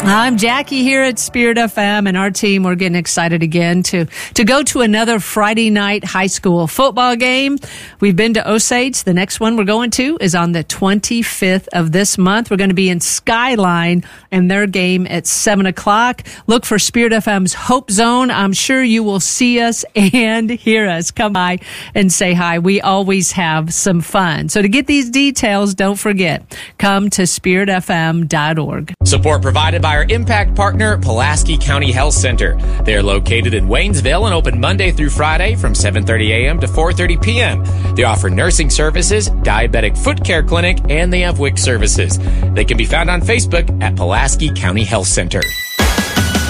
I'm Jackie here at Spirit FM, and our team, we're getting excited again to go to another Friday night high school football game. We've been to Osage. The next one we're going to is on the 25th of this month. We're going to be in Skyline and their game at 7 o'clock. Look for Spirit FM's Hope Zone. I'm sure you will see us and hear us. Come by and say hi. We always have some fun. So to get these details, don't forget, come to spiritfm.org. Support provided by our impact partner, Pulaski County Health Center. They are located in Waynesville and open Monday through Friday from 7:30 a.m. to 4:30 p.m. They offer nursing services, diabetic foot care clinic, and they have WIC services. They can be found on Facebook at Pulaski County Health Center.